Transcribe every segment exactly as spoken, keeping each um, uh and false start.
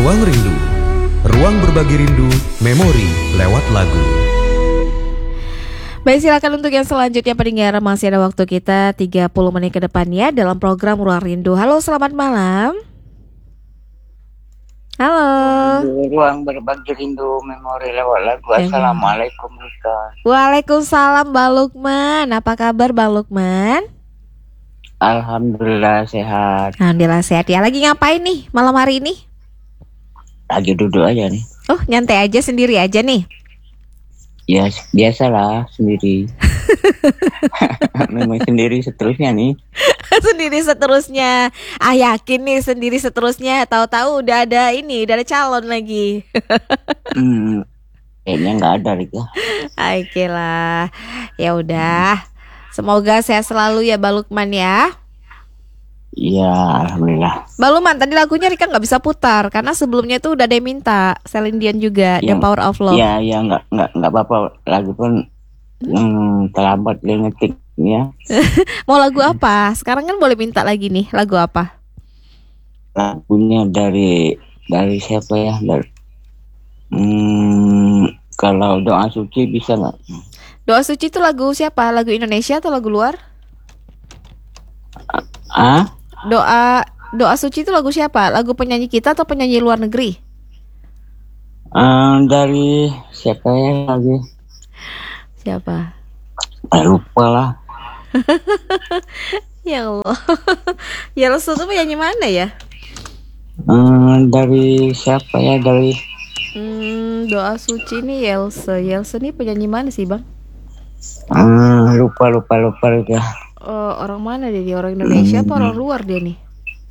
Ruang Rindu, ruang berbagi rindu, memori lewat lagu. Baik, silakan untuk yang selanjutnya pendengar, masih ada waktu kita tiga puluh menit ke depannya dalam program Ruang Rindu. Halo, selamat malam. Halo. Ruang berbagi rindu, memori lewat lagu. Assalamualaikum Rika. Waalaikumsalam Bang Lukman. Apa kabar Bang Lukman? Alhamdulillah sehat. Alhamdulillah sehat ya. Lagi ngapain nih malam hari ini? Lagi duduk aja nih. Oh, nyantai aja, sendiri aja nih. Ya biasalah, sendiri. Memang sendiri seterusnya nih. Sendiri seterusnya. Ah, yakin nih sendiri seterusnya. Tahu-tahu udah ada ini, udah ada calon lagi. hmm, Kayaknya nggak ada Rika. Oke lah. Ya udah. Semoga sehat selalu ya Bang Lukman ya. Iya, alhamdulillah. Bang Lukman, tadi lagunya Rika nggak bisa putar karena sebelumnya tuh udah ada yang minta Celine Dion juga, Ya, The Power of Love. Iya, iya, nggak nggak nggak apa-apa. Lagi pun hmm, terlambat dia ngetik ya. Mau lagu apa? Sekarang kan boleh minta lagi nih. Lagu apa? Lagunya dari dari siapa ya? Dari hmm, kalau Doa Suci bisa nggak? Doa Suci itu lagu siapa? Lagu Indonesia atau lagu luar? Ah? Doa Doa Suci itu lagu siapa? Lagu penyanyi kita atau penyanyi luar negeri? Uh, dari siapa ya lagi? Siapa? Eh, lupa lah. Ya Allah. Ya Allah, itu penyanyi mana ya? Uh, dari siapa ya? Dari Hmm, Doa Suci nih Yelse. Yelse nih penyanyi mana sih Bang? uh, lupa lupa lupa ya. Uh, orang mana dia? Dia orang Indonesia hmm. apa orang luar dia nih?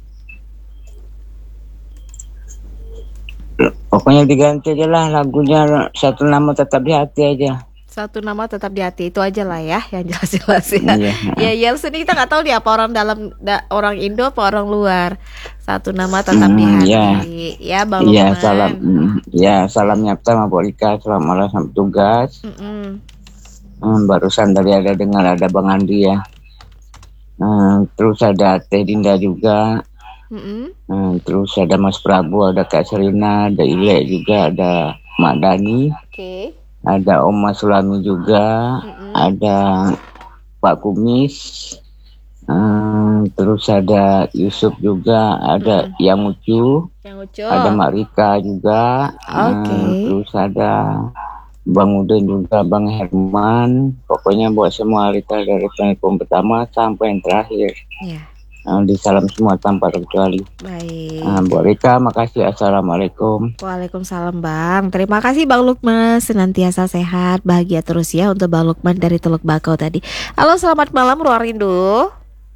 Pokoknya diganti aja lah lagunya, Satu Nama Tetap di Hati aja. Satu Nama Tetap di Hati itu aja lah ya, yang jelas-jelas ya. Iya. Ya Yelse ini kita nggak tahu dia apa orang dalam da, orang Indo apa orang luar. Satu Nama Tetap hmm, di Hati. Ya, ya Bang Lukman. Iya, salam. Ya, salam nyata sama Bu Rika. Selamat malam sampai tugas. Mm-mm. Hmm, barusan tadi ada dengar ada Bang Andi ya. Hmm, terus ada Teh Dinda juga. Mm-hmm. Hmm, terus ada Mas Prabu, ada Kak Serina, ada Ile juga, ada Mak Dani, okay. Ada Om Mas Sulami juga, mm-hmm. Ada Pak Kumis, hmm, terus ada Yusuf juga, ada mm-hmm. Yang Ucu, Yang Ucu, ada Mak Rika juga, okay. hmm, terus ada Bang Udin juga, Bang Herman, pokoknya buat semua Rika dari penelpon pertama sampai yang terakhir. Yeah. Nah, disalam semua tanpa terkecuali. Baik. Nah, Bu Rika, makasih. Assalamualaikum. Waalaikumsalam Bang. Terima kasih Bang Lukman. Senantiasa sehat, bahagia terus ya untuk Bang Lukman dari Teluk Bakau tadi. Halo, selamat malam Ruang Rindu.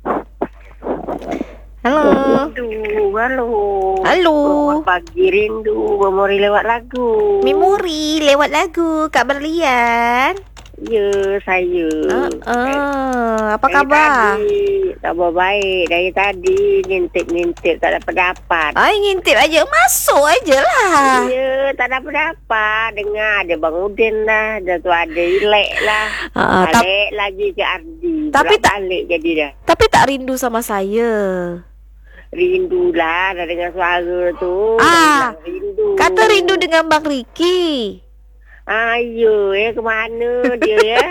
Halo. Rindu, halo. Halo. Pagi rindu, memori lewat lagu. Memori lewat lagu, Kak Berlian. Ya, saya. Uh, uh, apa dari kabar? Tadi, kabar baik. Dari tadi ngintip-ngintip tak dapat-dapat. Ay, ngintip aja, masuk aja lah. Ya, tak dapat-dapat. Dengar ada Bang Udin lah, ada tu ada Ilek lah. Uh, balik tap- lagi ke Ardi. Tapi tak balik jadi dah. Tapi tak rindu sama saya. Rindu lah, dah dengar suara tu. Ah, rindu. Kata rindu dengan Bang Riki. Ayo, ya kemana dia ya?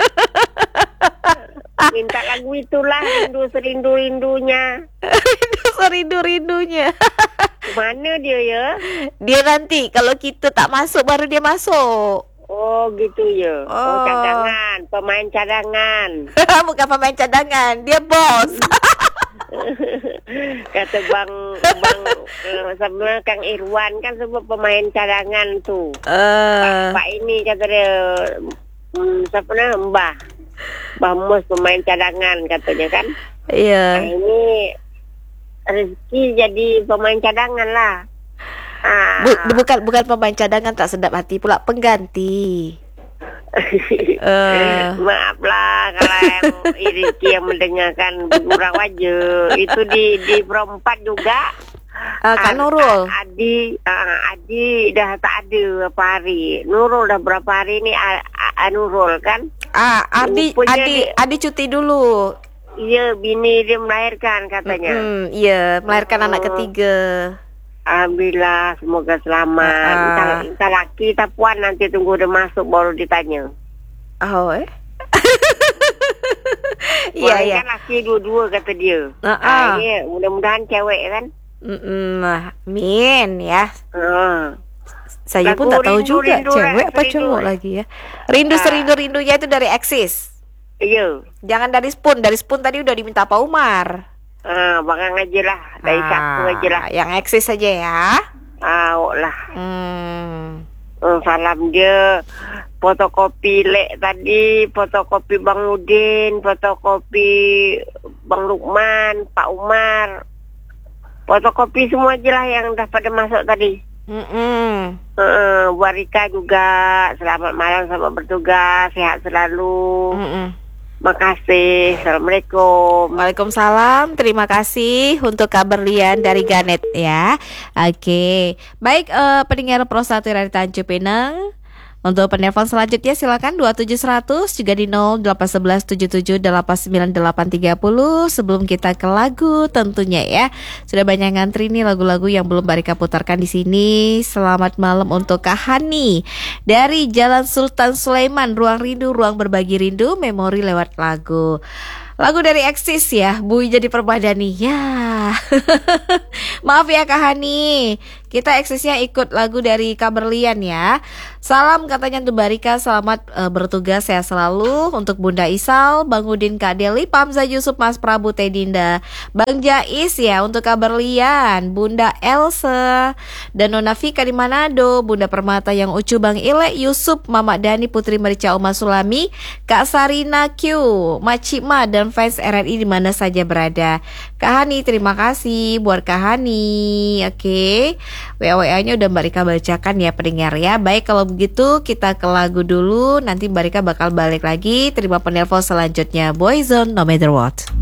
Minta lagu itulah, rindu serindu-rindunya. Rindu serindu-rindunya. Kemana dia ya? Dia nanti kalau kita tak masuk baru dia masuk. Oh gitu ya. Oh, Oh. cadangan, pemain cadangan. Bukan pemain cadangan, dia bos. Kata Bang Bang uh, sama Kang Irwan kan semua pemain cadangan tu. Uh. Pak, Pak ini kata dia hmm, siapa nama Mbah. Mbah Mus pemain cadangan katanya kan. Iya. Nah, ini rezeki jadi pemain cadangan lah. Ah. Bu, bukan bukan pemain cadangan, tak sedap hati pula, pengganti. uh. Maaflah kalau yang Iriki yang mendengarkan kurang wajar. Itu di di perempat juga. Uh, Kak Nurul. Adi, uh, Adi dah tak ada berapa hari. Nurul dah berapa hari ni? A, A, Nurul kan? Ah, Adi, Rupanya Adi, dia- Adi cuti dulu. Iya, bini dia melahirkan katanya. Hmm, iya, melahirkan Oh. anak ketiga. Alhamdulillah, semoga selamat. Ah. Entah, entah laki, entah puan nanti tunggu udah masuk baru ditanya. Oh, eh? Iya, Puan iya. kan laki dua-dua kata dia. Ah, Ah, ah. ya, mudah-mudahan cewek kan. Mm-mm, amin ya. Ah. Saya pun Lagu tak tahu rindu, juga rindu, cewek apa rindu. cowok lagi ya. Rindu Ah. serindu-rindunya itu dari Eksis. Iya. Jangan dari Spoon. Dari Spoon tadi udah diminta Pak Umar. Ah, bakal aja lah. Dari Sabtu aja lah. Yang Eksis saja ya. Ah, oh lah. Hmm. Hmm, salam dia. Fotokopi Lek tadi, fotokopi Bang Udin, fotokopi Bang Lukman, Pak Umar. Fotokopi semua aja lah yang dah pada masuk tadi. Mm-mm. Uh, Bu Rika juga selamat malam, selamat bertugas, sehat selalu. Mm-mm. Makasih. Assalamualaikum. Waalaikumsalam. Terima kasih untuk kabar Lian dari Ganet ya. Oke. Baik, eh, pendengar Pro satu dari Tanjung Pinang. Untuk penelpon selanjutnya silakan dua tujuh seratus juga di nol delapan satu satu tujuh tujuh delapan sembilan delapan tiga nol. Sebelum kita ke lagu tentunya ya. Sudah banyak ngantri nih lagu-lagu yang belum Mbak Rika putarkan di sini. Selamat malam untuk Kak Hani dari Jalan Sultan Sulaiman, Ruang Rindu, Ruang Berbagi Rindu, Memori lewat lagu. Lagu dari Eksis ya, Bui jadi Permadani. Ya. Maaf ya Kak Hani. Kita Eksisnya ikut lagu dari Kak Berlian ya. Salam katanya untuk Mbak Rika, selamat uh, bertugas sehat selalu. Untuk Bunda Isal, Bang Udin, Kak Deli, Pamza Yusuf, Mas Prabu, Teh Dinda, Bang Jais ya untuk Kak Berlian, Bunda Elsa, dan Nona Vika di Manado, Bunda Permata yang Ucu, Bang Ile, Yusuf, Mama Dani, Putri Merica, Uma Sulami, Kak Sarina Q, Macima, dan fans R R I di mana saja berada. Kak Hani, terima kasih buat Kak Hani. Oke, W A W A-nya udah Mbak Rika bacakan ya pendengar ya. Baik, kalau begitu kita ke lagu dulu. Nanti Mbak Rika bakal balik lagi. Terima penelpon selanjutnya. Boyzone, No Matter What.